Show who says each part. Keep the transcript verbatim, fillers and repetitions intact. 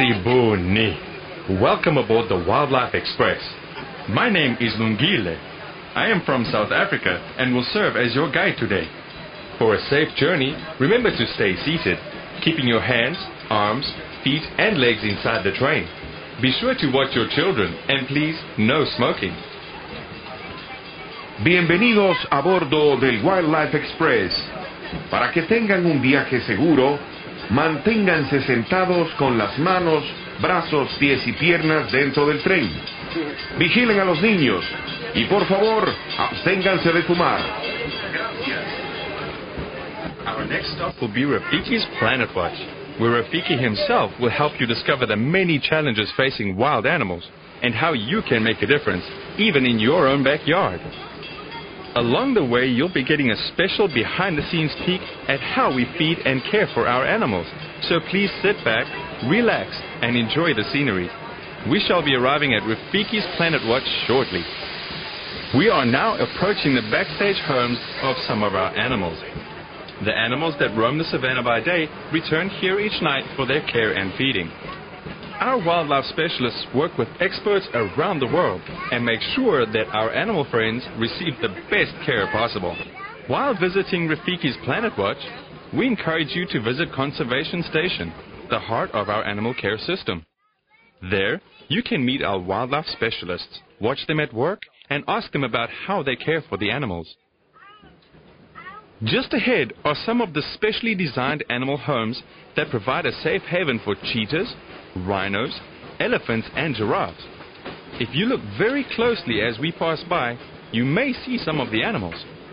Speaker 1: Karibuni. Welcome aboard the Wildlife Express. My name is Lungile. I am from South Africa and will serve as your guide today. For a safe journey, remember to stay seated, keeping your hands, arms, feet and legs inside the train. Be sure to watch your children and please, no smoking.
Speaker 2: Bienvenidos a bordo del Wildlife Express. Para que tengan un viaje seguro, manténganse sentados con las manos, brazos, pies y piernas dentro del tren. Vigilen a los niños y por favor, absténganse de fumar.
Speaker 1: Our next stop will be Rafiki's Planet Watch, where Rafiki himself will help you discover the many challenges facing wild animals and how you can make a difference, even in your own backyard. Along the way, you'll be getting a special behind-the-scenes peek at how we feed and care for our animals. So please sit back, relax, and enjoy the scenery. We shall be arriving at Rafiki's Planet Watch shortly. We are now approaching the backstage homes of some of our animals. The animals that roam the savannah by day return here each night for their care and feeding. Our wildlife specialists work with experts around the world and make sure that our animal friends receive the best care possible. While visiting Rafiki's Planet Watch, we encourage you to visit Conservation Station, the heart of our animal care system. There, you can meet our wildlife specialists, watch them at work, and ask them about how they care for the animals. Just ahead are some of the specially designed animal homes that provide a safe haven for cheetahs, rhinos, elephants and giraffes. If you look very closely as we pass by, you may see some of the animals.